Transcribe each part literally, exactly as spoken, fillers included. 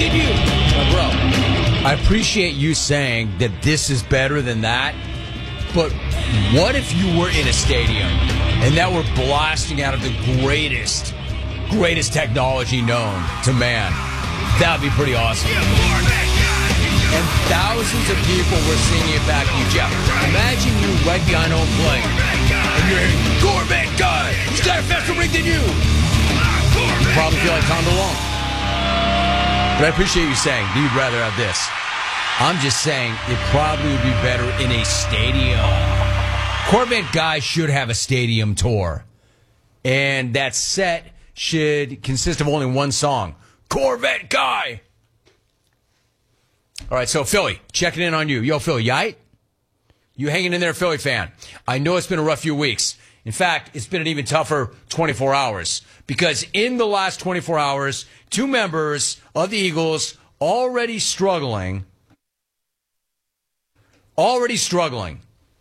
than you. Now, bro, I appreciate you saying that this is better than that, but what if you were in a stadium and that were blasting out of the greatest, greatest technology known to man? That would be pretty awesome. And thousands of people were singing it back to you, Jeff. Imagine you right behind home plate, and you're hearing, Corvette guy, he's got a faster ring than you. You probably feel like Tom DeLonge. But I appreciate you saying that you'd rather have this. I'm just saying it probably would be better in a stadium. Corvette guy should have a stadium tour. And that set should consist of only one song. Corvette guy. All right, so Philly, checking in on you. Yo, Philly, you all right? You hanging in there, Philly fan? I know it's been a rough few weeks. In fact, it's been an even tougher twenty-four hours. Because in the last twenty-four hours, two members of the Eagles already struggling, already struggling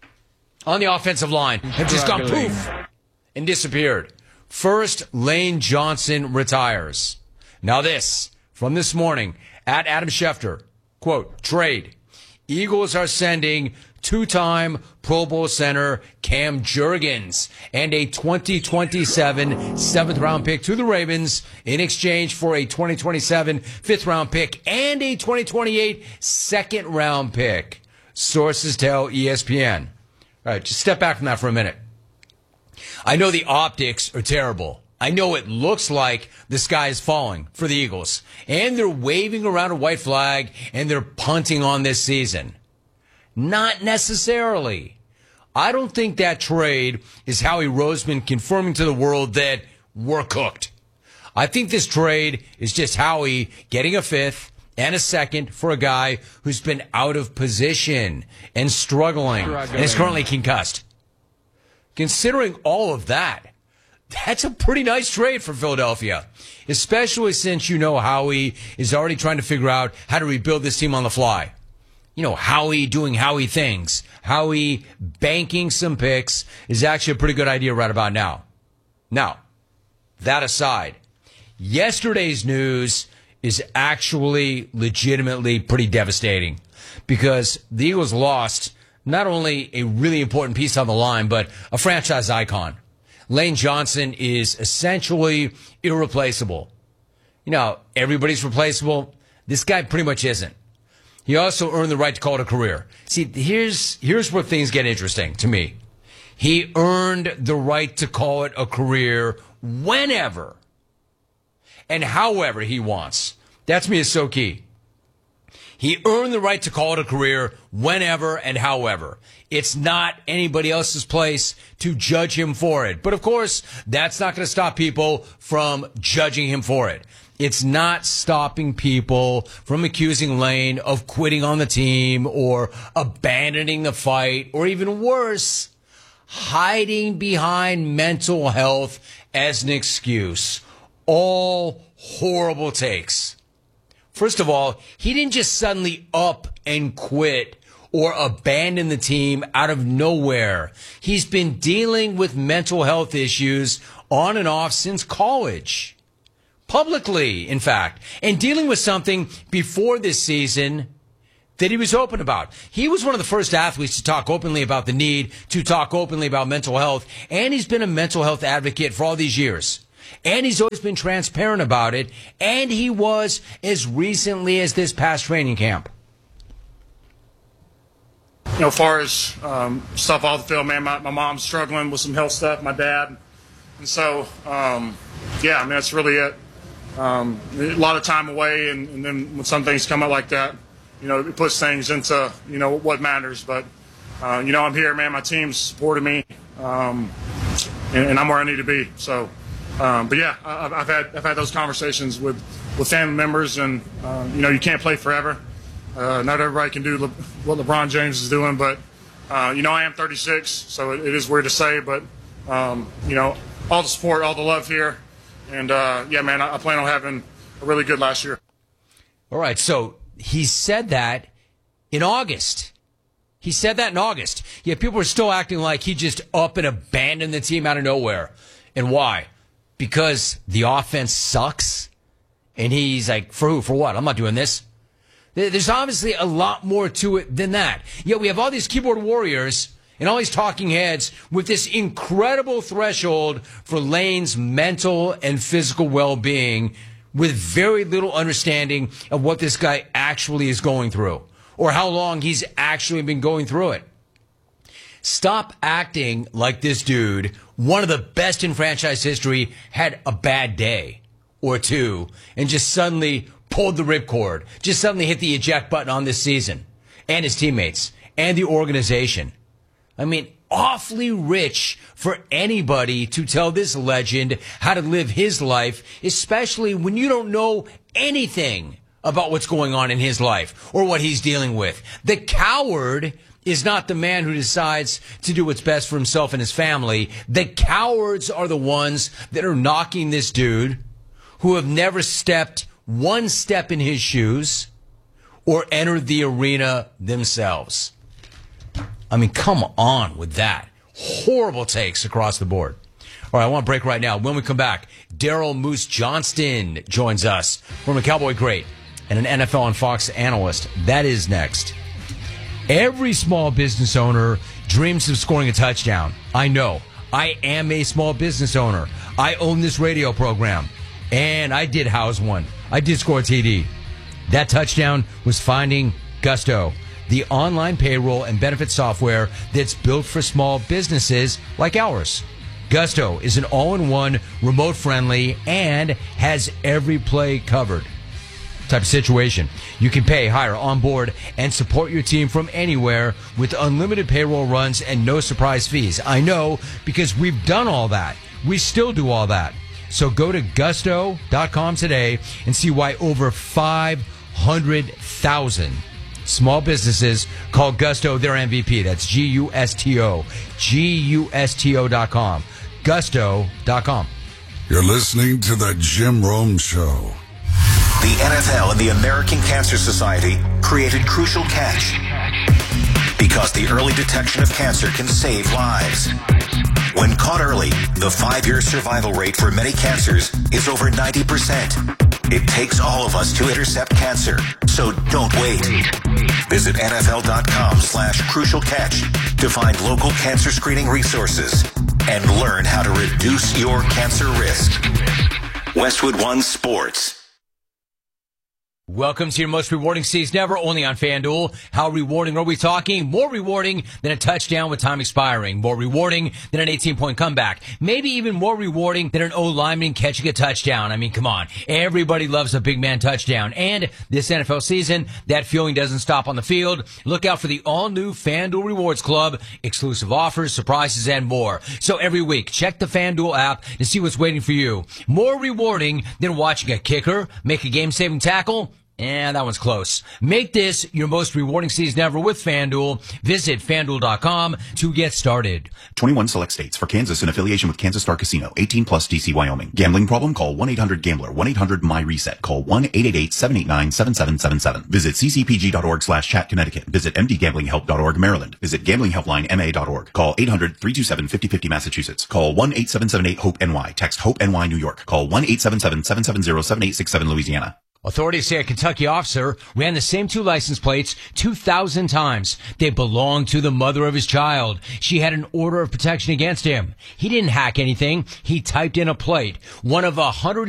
on the offensive line have just gone poof and disappeared. First, Lane Johnson retires. Now this, from this morning, at Adam Schefter, quote, trade. Eagles are sending two-time Pro Bowl center Cam Jurgens and a twenty twenty-seven seventh-round pick to the Ravens in exchange for a twenty twenty-seven fifth-round pick and a twenty twenty-eight second-round pick. Sources tell E S P N. All right, just step back from that for a minute. I know the optics are terrible. I know it looks like the sky is falling for the Eagles. And they're waving around a white flag and they're punting on this season. Not necessarily. I don't think that trade is Howie Roseman confirming to the world that we're cooked. I think this trade is just Howie getting a fifth and a second for a guy who's been out of position and struggling and is currently concussed. Considering all of that, that's a pretty nice trade for Philadelphia, especially since you know Howie is already trying to figure out how to rebuild this team on the fly. You know, Howie doing Howie things. Howie banking some picks is actually a pretty good idea right about now. Now, that aside, yesterday's news is actually legitimately pretty devastating because the Eagles lost not only a really important piece on the line, but a franchise icon. Lane Johnson is essentially irreplaceable. You know, everybody's replaceable. This guy pretty much isn't. He also earned the right to call it a career. See, here's here's where things get interesting to me. He earned the right to call it a career whenever and however he wants. That to me is so key. He earned the right to call it a career whenever and however. It's not anybody else's place to judge him for it. But of course, that's not going to stop people from judging him for it. It's not stopping people from accusing Lane of quitting on the team or abandoning the fight or even worse, hiding behind mental health as an excuse. All horrible takes. First of all, he didn't just suddenly up and quit or abandon the team out of nowhere. He's been dealing with mental health issues on and off since college. Publicly, in fact, and dealing with something before this season that he was open about. He was one of the first athletes to talk openly about the need to talk openly about mental health, and he's been a mental health advocate for all these years. And he's always been transparent about it, and he was as recently as this past training camp. You know, as far as um, stuff off the field, man, my, my mom's struggling with some health stuff, my dad. And so, um, yeah, I mean, that's really it. Um, a lot of time away, and, and then when some things come up like that, you know, it puts things into, you know, what matters. But, uh, you know, I'm here, man. My team's supported me, um, and, and I'm where I need to be. So, um, but, yeah, I, I've had I've had those conversations with, with family members, and, uh, you know, you can't play forever. Uh, not everybody can do Le- what LeBron James is doing, but, uh, you know, I am thirty-six, so it, it is weird to say, but, um, you know, all the support, all the love here. And, uh, yeah, man, I, I plan on having a really good last year. All right, so he said that in August. He said that in August. Yet people are still acting like he just up and abandoned the team out of nowhere. And why? Because the offense sucks? And he's like, for who? For what? I'm not doing this. There's obviously a lot more to it than that. Yet we have all these keyboard warriors and all these talking heads with this incredible threshold for Lane's mental and physical well-being with very little understanding of what this guy actually is going through or how long he's actually been going through it. Stop acting like this dude, one of the best in franchise history, had a bad day or two and just suddenly pulled the ripcord, just suddenly hit the eject button on this season and his teammates and the organization. I mean, awfully rich for anybody to tell this legend how to live his life, especially when you don't know anything about what's going on in his life or what he's dealing with. The coward is not the man who decides to do what's best for himself and his family. The cowards are the ones that are knocking this dude who have never stepped one step in his shoes or entered the arena themselves. I mean, come on with that. Horrible takes across the board. All right, I want to break right now. When we come back, Daryl Moose Johnston joins us, former Cowboy great and an N F L on Fox analyst. That is next. Every small business owner dreams of scoring a touchdown. I know. I am a small business owner. I own this radio program. And I did house one. I did score a T D. That touchdown was finding Gusto, the online payroll and benefit software that's built for small businesses like ours. Gusto is an all-in-one, remote-friendly, and has every play covered type of situation. You can pay, hire, onboard, and support your team from anywhere with unlimited payroll runs and no surprise fees. I know because we've done all that. We still do all that. So go to gusto dot com today and see why over five hundred thousand small businesses call Gusto their M V P. That's G U S T O. G U S T O dot com. gusto dot com. You're listening to The Jim Rome Show. The N F L and the American Cancer Society created Crucial Catch because the early detection of cancer can save lives. When caught early, the five-year survival rate for many cancers is over ninety percent. It takes all of us to intercept cancer, so don't wait. Visit N F L dot com slash crucial catch to find local cancer screening resources and learn how to reduce your cancer risk. Westwood One Sports. Welcome to your most rewarding season ever, only on FanDuel. How rewarding are we talking? More rewarding than a touchdown with time expiring. More rewarding than an eighteen-point comeback. Maybe even more rewarding than an O-lineman catching a touchdown. I mean, come on. Everybody loves a big man touchdown. And this N F L season, that feeling doesn't stop on the field. Look out for the all-new FanDuel Rewards Club. Exclusive offers, surprises, and more. So every week, check the FanDuel app to see what's waiting for you. More rewarding than watching a kicker make a game-saving tackle. And that one's close. Make this your most rewarding season ever with FanDuel. Visit FanDuel dot com to get started. twenty-one select states. For Kansas in affiliation with Kansas Star Casino. eighteen plus D C Wyoming. Gambling problem? Call one eight hundred gambler. one eight hundred my reset. Call one eight eight eight seven eight nine seven seven seven seven. Visit c c p g dot org slash chat Connecticut. Visit m d gambling help dot org Maryland. Visit gambling helpline m a dot org. Call eight hundred three two seven five zero five zero Massachusetts. Call one eight seven seven eight hope N Y. Text HOPE N Y New York. Call one eight seven seven seven seven zero seven eight six seven Louisiana. Authorities say a Kentucky officer ran the same two license plates two thousand times. They belonged to the mother of his child. She had an order of protection against him. He didn't hack anything. He typed in a plate. One of a hundred